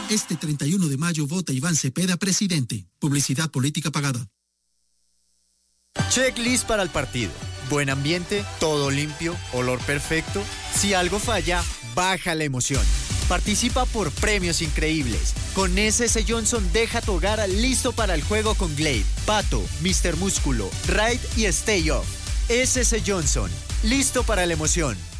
Este 31 de mayo vota Iván Cepeda presidente. Publicidad política pagada. Checklist para el partido. Buen ambiente, todo limpio, olor perfecto. Si algo falla, baja la emoción. Participa por premios increíbles. Con SS Johnson deja tu hogar listo para el juego con Glade, Pato, Mr. Músculo, Raid y Stay Off. SS Johnson, listo para la emoción.